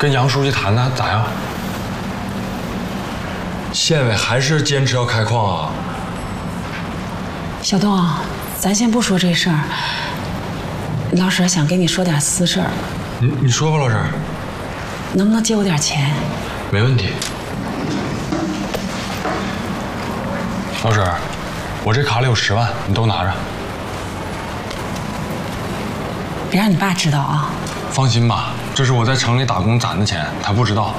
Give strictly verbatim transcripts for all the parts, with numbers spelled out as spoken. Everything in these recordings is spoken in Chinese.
跟杨书记谈谈咋样？县委还是坚持要开矿啊？ 小东，咱先不说这事儿，老婶想跟你说点私事儿。 你你说吧，老婶。 能不能借我点钱？ 没问题。老婶，我这卡里有十万，你都拿着。 别让你爸知道啊！ 放心吧，这是我在城里打工攒的钱，他不知道。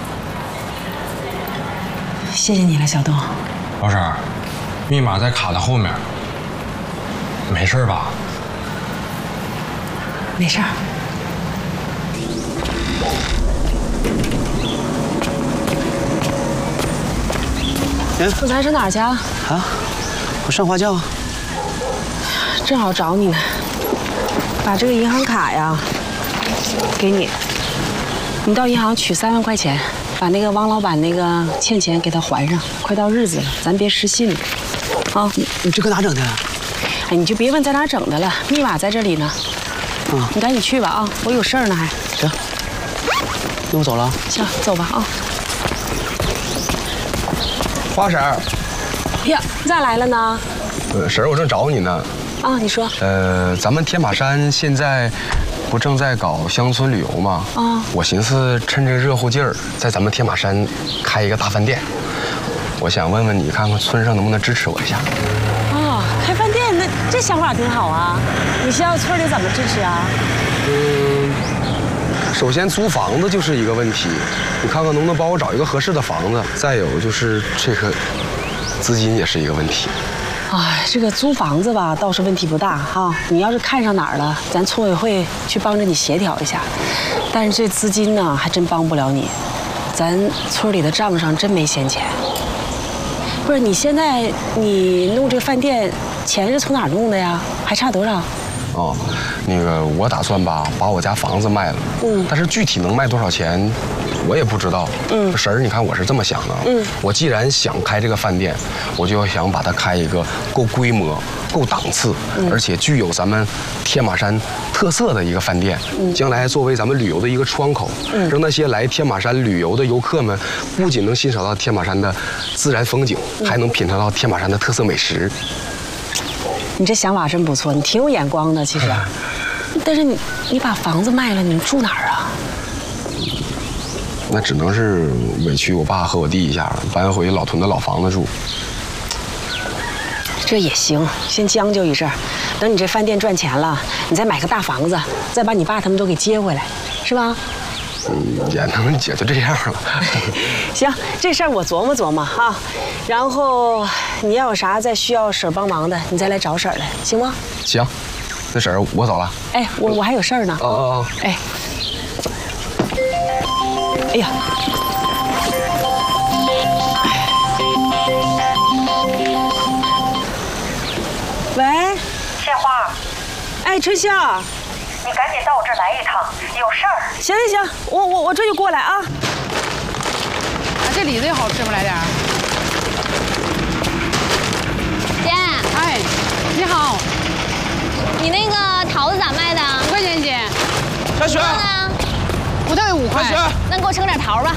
谢谢你了，小东。 老婶，密码在卡的后面。没事吧？ 没事儿。 嗯， 刚才上哪儿去啊？ 啊，我上花轿。 正好找你呢。把这个银行卡呀，给你。你到银行取三万块钱，把那个汪老板那个欠钱给他还上。快到日子了，咱别失信了。啊， 你你这搁哪整的？ 哎，你就别问在哪整的了，密码在这里呢。嗯，你赶紧去吧啊，我有事儿呢还。 行，那我走了。 行，走吧啊。 花婶儿， 哎呀，你咋来了呢？ 呃，婶儿，我正找你呢。 啊，你说。 呃，咱们天马山现在不正在搞乡村旅游吗？啊。我寻思趁这热乎劲儿，在咱们天马山开一个大饭店。我想问问你，看看村上能不能支持我一下？ 哦，开饭店，那这想法挺好啊。你需要村里怎么支持啊？ 嗯，首先租房子就是一个问题，你看看能不能帮我找一个合适的房子。再有就是这个资金也是一个问题。 哎，这个租房子吧，倒是问题不大哈。你要是看上哪儿了，咱村委会去帮着你协调一下。但是这资金呢，还真帮不了你。咱村里的账上真没闲钱。不是，你现在你弄这个饭店，钱是从哪儿弄的呀？还差多少？ 哦，那个我打算吧，把我家房子卖了。嗯。但是具体能卖多少钱，我也不知道。嗯。婶儿，你看我是这么想的。嗯。我既然想开这个饭店，我就要想把它开一个够规模、够档次，嗯、而且具有咱们天马山特色的一个饭店。嗯。将来作为咱们旅游的一个窗口，嗯，让那些来天马山旅游的游客们，不仅能欣赏到天马山的自然风景，嗯、还能品尝到天马山的特色美食。 你这想法真不错，你挺有眼光的，其实。但是你你把房子卖了，你住哪儿啊？ 那只能是委屈我爸和我弟一下了，搬回老屯的老房子住。 这也行，先将就一阵儿，等你这饭店赚钱了，你再买个大房子，再把你爸他们都给接回来，是吧？ 嗯，也能也就这样了。 行，这事儿我琢磨琢磨哈。然后你要有啥再需要婶儿帮忙的，你再来找婶儿来，行吗？ 行，那婶儿我走了。 哎，我我还有事儿呢。 哦哦哦。 哎。哎呀。喂。 鲜花。 哎，春香。 你赶紧到我这儿来一趟，有事儿。 行行行，我我我这就过来啊。 啊，这李子也好吃不来点儿。 姐， 哎，你好。 你那个桃子咋卖的？ 五块钱一斤。 小雪。 呢？ 不到五块。 小雪。 那你给我称点桃吧。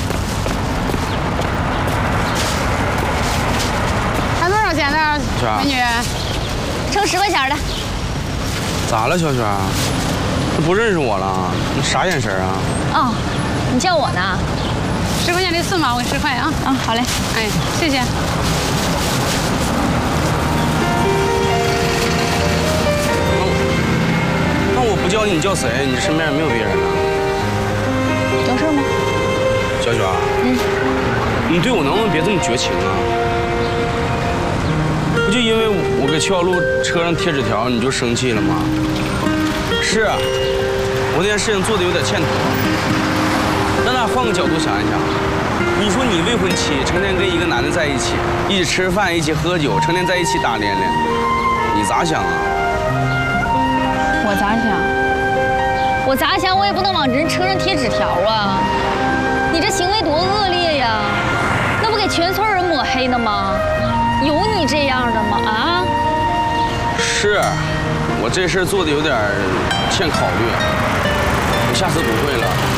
谈多少钱呢，美女？ 称十块钱的。 咋了，小雪？这不认识我了？你啥眼神啊？ 哦，你叫我呢？ 十块钱的四毛，我给十块啊。 嗯，好嘞。 哎，谢谢。 那我不叫你，你叫谁？你身边也没有别人了。 有事吗？ 小雪。嗯。你对我能不能别这么绝情啊？不就因为我给邱小璐车上贴纸条，你就生气了吗？是，我那件事情做的有点欠妥。但咱换个角度想一想，你说你未婚妻成天跟一个男的在一起，一起吃饭，一起喝酒，成天在一起打连连，你咋想啊？ 我咋想？我咋想？我也不能往人车上贴纸条啊！你这行为多恶劣呀！那不给全村人抹黑呢吗？有你这样的吗？啊？ 是，我这事做的有点欠考虑，我下次不会了。